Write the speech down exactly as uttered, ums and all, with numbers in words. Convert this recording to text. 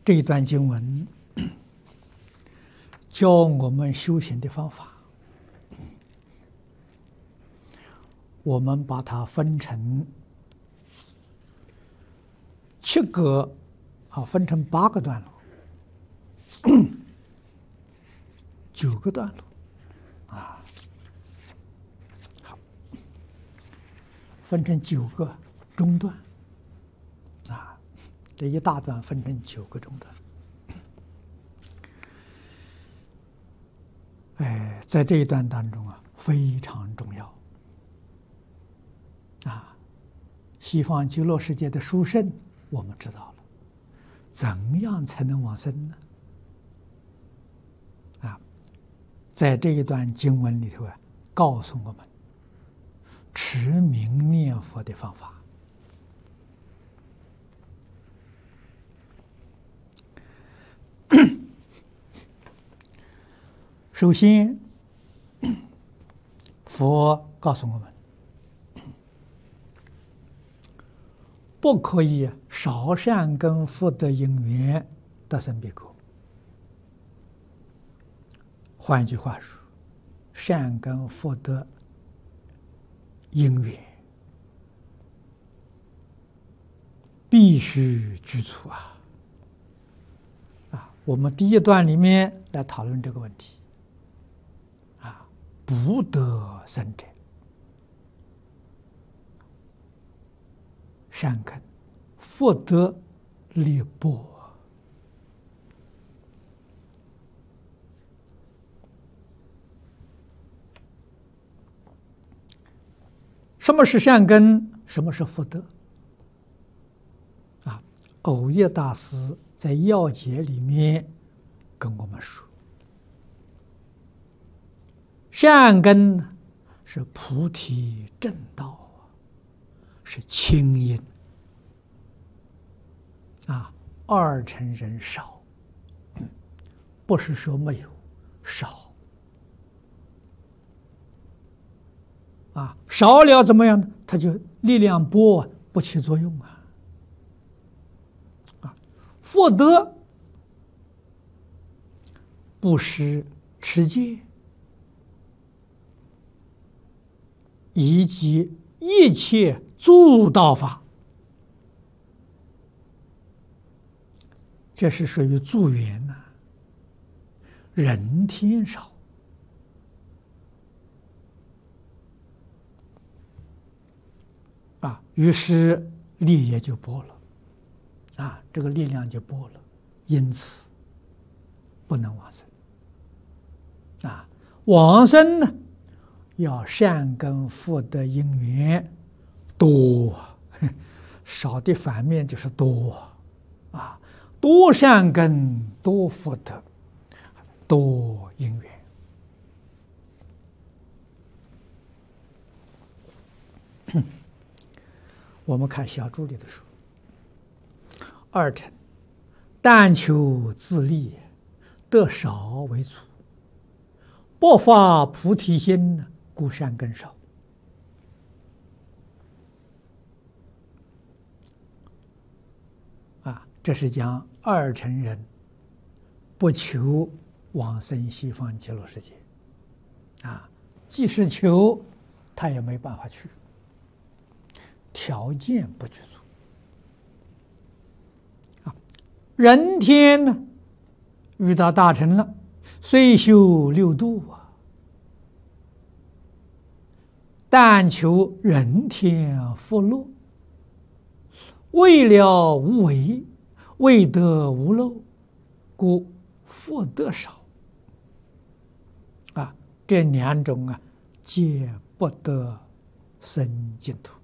这一段经文教我们修行的方法，我们把它分成七个啊，分成八个段落，九个段落啊，好，分成九个中段啊，这一大段分成九个中段。哎，在这一段当中啊，非常重要啊！西方极乐世界的殊胜，我们知道了，怎样才能往生呢？啊，在这一段经文里头啊，告诉我们持名念佛的方法。首先，佛告诉我们，不可以少善根福德因缘得生彼国。换句话说，善根福德因缘必须具足啊！啊，我们第一段里面来讨论这个问题。不得生者，善根福德力薄。什么是善根？什么是福德？啊，藕益大师在要解里面跟我们说。善根是菩提正道，是清因啊。二乘人少，不是说没有，少啊，少了怎么样呢？它就力量薄，不起作用啊。啊，福德布施、持戒。以及一切助道法，这是属于助缘呐、啊。人天少啊，于是力也就薄了啊，这个力量就薄了，因此不能往生啊。往生呢？要善根福德因缘多，少的反面就是多啊，多善根多福德多因缘。我们看小注里的书，二乘但求自利，得少为主，不发菩提心，故善根少。啊，这是讲二乘人不求往生西方极乐世界，啊，即使求，他也没办法去，条件不具足。啊，人天呢，遇到大乘了，虽修六度啊。但求人天福乐，为了无为，为得无漏，故福德少。啊，这两种啊，皆不得生净土。